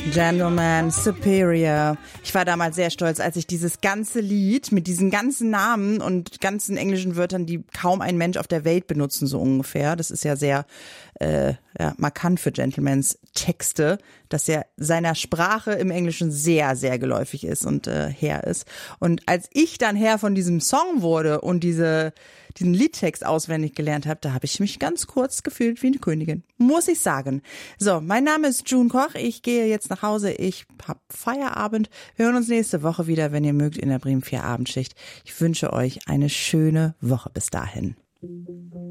Gentleman Superior. Ich war damals sehr stolz, als ich dieses ganze Lied mit diesen ganzen Namen und ganzen englischen Wörtern, die kaum ein Mensch auf der Welt benutzen, so ungefähr. Das ist ja sehr markant für Gentlemans Texte, dass er seiner Sprache im Englischen sehr, sehr geläufig ist und Herr ist. Und als ich dann Herr von diesem Song wurde und diesen Liedtext auswendig gelernt habe, da habe ich mich ganz kurz gefühlt wie eine Königin, muss ich sagen. So, mein Name ist June Koch, ich gehe jetzt nach Hause, ich habe Feierabend. Wir hören uns nächste Woche wieder, wenn ihr mögt, in der Bremen 4 Abendschicht. Ich wünsche euch eine schöne Woche bis dahin.